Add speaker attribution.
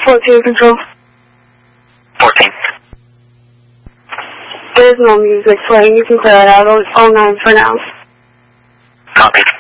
Speaker 1: 14 control.
Speaker 2: 14.
Speaker 1: There's no music playing. You can clear it out. All 9 for now.
Speaker 2: Copy.